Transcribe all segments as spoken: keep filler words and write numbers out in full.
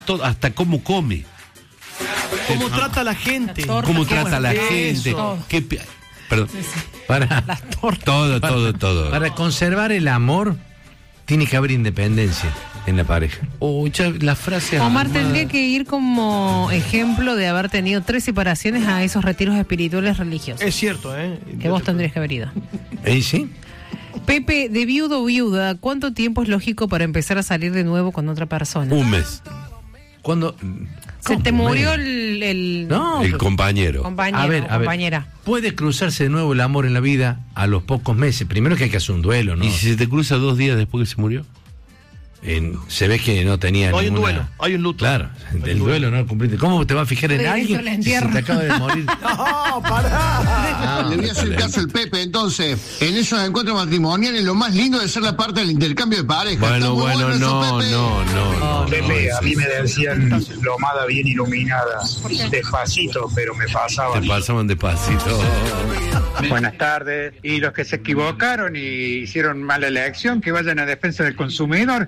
todo, hasta cómo come. ¿Cómo el, trata a la gente? La ¿Cómo trata a la gente? ¿Qué, perdón. Para, todo, todo, todo. Para conservar el amor, tiene que haber independencia en la pareja. Oh, ya, la frase Omar armada. Tendría que ir como ejemplo de haber tenido tres separaciones a esos retiros espirituales religiosos. Es cierto, ¿eh? Que vos tendrías que haber ido. ¿Eh, sí? Pepe, de viudo o viuda, ¿cuánto tiempo es lógico para empezar a salir de nuevo con otra persona? Un mes. Cuando se te murió el, el, no, el compañero. compañero a ver, a compañera. Ver, puede cruzarse de nuevo el amor en la vida a los pocos meses. Primero que hay que hacer un duelo, ¿no? ¿Y si se te cruza dos días después que se murió? En, se ve que no tenía no hay ninguna... un duelo, hay un luto. Claro, el duelo, duelo no cumpliste. ¿Cómo te vas a fijar en alguien si se te acaba de morir? No, pará. No, le voy a hacer caso al Pepe, entonces. En esos encuentros matrimoniales lo más lindo es ser la parte del intercambio de pareja. Bueno, bueno, bueno no, eso, Pepe. no, no, no. Pepe, no, a mí me decían lomada bien iluminada. Despacito, pero me pasaban. Te pasaban despacito. Buenas tardes. Y los que se equivocaron y hicieron mala elección, que vayan a defensa del consumidor.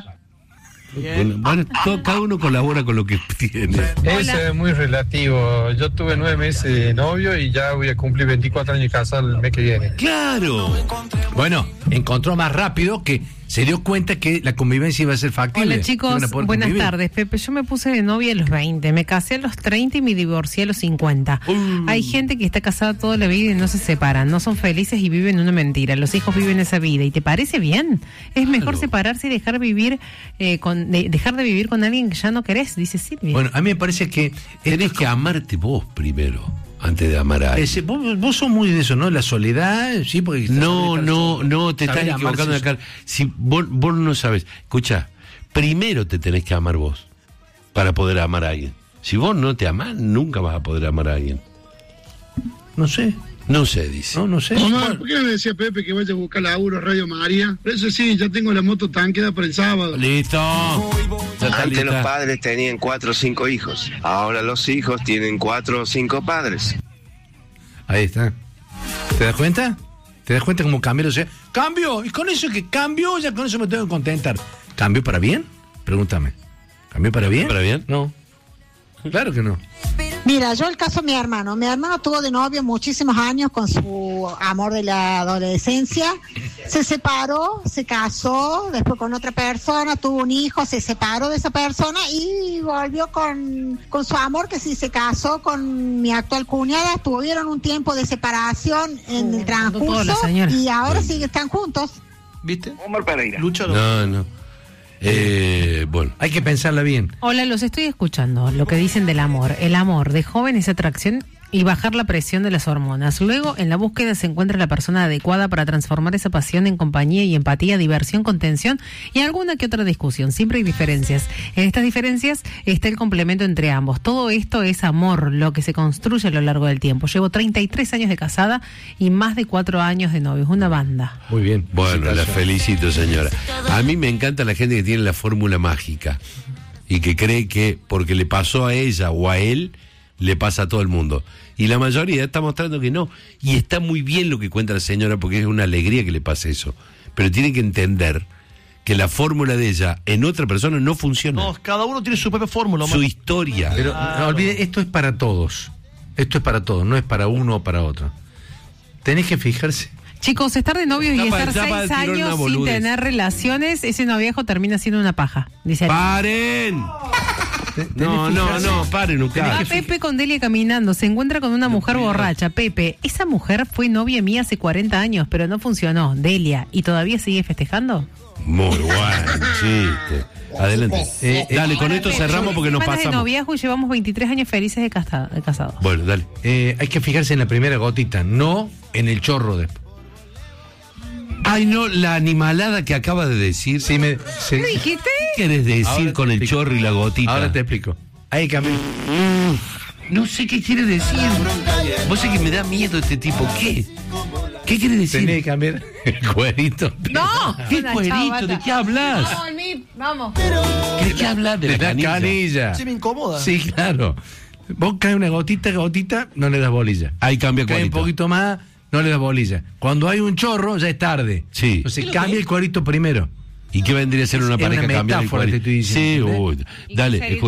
Bueno, bueno todo, cada uno colabora con lo que tiene. Eso es muy relativo. Yo tuve nueve meses de novio y ya voy a cumplir veinticuatro años de casado el mes que viene. ¡Claro! Bueno, encontró más rápido que se dio cuenta que la convivencia iba a ser factible. Hola chicos, buenas convivir. tardes, Pepe. Yo me puse de novia a los veinte, me casé a los treinta y me divorcié a los cincuenta. Uh. Hay gente que está casada toda la vida y no se separan, no son felices y viven una mentira. Los hijos viven esa vida. ¿Y te parece bien? Es mejor claro. separarse y dejar vivir eh, con de, dejar de vivir con alguien que ya no querés, dice Silvia. Bueno, a mí me parece que tenés que amarte vos primero. Antes de amar a alguien. Ese, vos, vos sos muy de eso, ¿no? La soledad, sí, porque... No, no, no, te estás equivocando de acá. Si vos, vos no sabes, escucha, primero te tenés que amar vos para poder amar a alguien. Si vos no te amás, nunca vas a poder amar a alguien. No sé. No sé, dice. No, no sé. Omar, ¿por qué no le decía a Pepe que vaya a buscar laburo Radio María? Pero eso sí, ya tengo la moto tanqueada para el sábado. Listo. Antes los padres tenían cuatro o cinco hijos. Ahora los hijos tienen cuatro o cinco padres. Ahí está. ¿Te das cuenta? ¿Te das cuenta cómo cambió? O sea, cambio. Y con eso que cambio, ya con eso me tengo que contentar. ¿Cambio para bien? Pregúntame. ¿Cambio para bien? ¿Para bien? No. Claro que no. Mira, yo el caso de mi hermano. Mi hermano tuvo de novio muchísimos años con su amor de la adolescencia. Se separó, se casó, después con otra persona, tuvo un hijo, se separó de esa persona y volvió con, con su amor, que sí se casó con mi actual cuñada. Tuvieron un tiempo de separación en el transcurso y ahora sí están juntos. ¿Viste? Omar Pereira. Lucho, no, no. Eh, bueno, hay que pensarla bien. Hola, los estoy escuchando. Lo que dicen del amor. El amor de joven es atracción y bajar la presión de las hormonas. Luego, en la búsqueda se encuentra la persona adecuada para transformar esa pasión en compañía y empatía, diversión, contención y alguna que otra discusión. Siempre hay diferencias. En estas diferencias está el complemento entre ambos. Todo esto es amor, lo que se construye a lo largo del tiempo. Llevo treinta y tres años de casada y más de cuatro años de novios. Una banda. Muy bien. Bueno, la felicito, señora. A mí me encanta la gente que tiene la fórmula mágica y que cree que porque le pasó a ella o a él, le pasa a todo el mundo. Y la mayoría está mostrando que no. Y está muy bien lo que cuenta la señora, porque es una alegría que le pase eso. Pero tiene que entender que la fórmula de ella en otra persona no funciona. No, cada uno tiene su propia fórmula. Su historia. Pero no olvide, esto es para todos. Esto es para todos, no es para uno o para otro. Tenés que fijarse. Chicos, estar de novios y estar seis años sin tener relaciones, ese noviazgo termina siendo una paja. Dice ¡paren! No, no, no, paren, un Va Pepe con Delia caminando, se encuentra con una mujer borracha. Pepe, esa mujer fue novia mía hace cuarenta años, pero no funcionó. Delia, ¿y todavía sigue festejando? Muy buen chiste. Adelante. Eh, eh, dale, con esto cerramos porque nos pasamos. de noviazgo y llevamos veintitrés años felices de, casa, de casados. Bueno, dale. Eh, hay que fijarse en la primera gotita, no en el chorro después. Ay, no, la animalada que acaba de decir. Sí, me, sí. ¿Qué dijiste? ¿Qué querés decir ahora con el chorro y la gotita? Ahora te explico. Ahí cambió. Mm, no sé qué quiere decir. Vos sé que me da miedo este tipo. ¿Qué? ¿Qué quiere decir? Tenés que cambiar el cuerito. No. ¿Qué cuerito? ¿De qué hablas? Vamos, Mip, vamos. ¿De qué hablas? De, de la, la canilla. canilla. Sí, me incomoda. Sí, claro. Vos caes una gotita, gotita, no le das bolilla. Ahí cambia cae cuerito. Un poquito más, no le das bolilla. Cuando hay un chorro, ya es tarde. Sí. Entonces cambia el cuerito primero. ¿Y qué vendría a ser una Es pareja una cambiar el metáfora, te cuadrito? estoy diciendo, Sí, ¿entendés? uy, dale,